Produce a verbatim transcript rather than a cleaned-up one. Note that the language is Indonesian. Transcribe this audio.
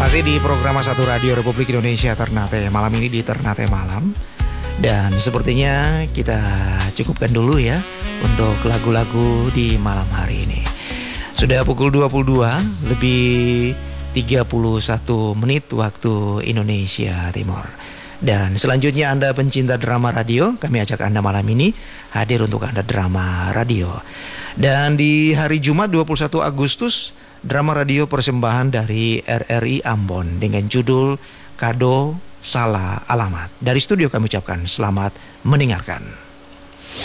Masih di program Satu Radio Republik Indonesia Ternate. Malam ini di Ternate Malam. Dan sepertinya kita cukupkan dulu ya untuk lagu-lagu di malam hari ini. Sudah pukul dua puluh dua lebih tiga puluh satu menit waktu Indonesia Timur. Dan selanjutnya Anda pencinta drama radio, kami ajak Anda malam ini hadir untuk Anda drama radio. Dan di hari Jumat dua puluh satu Agustus, drama radio persembahan dari R R I Ambon dengan judul Kado Salah Alamat. Dari studio kami ucapkan selamat mendengarkan.